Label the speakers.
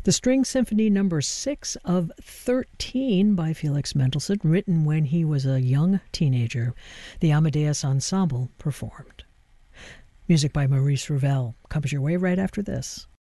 Speaker 1: The String Symphony Number 6 of 13 by Felix Mendelssohn, written when he was a young teenager. The Amadeus Ensemble performed. Music by Maurice Ravel comes your way right after this.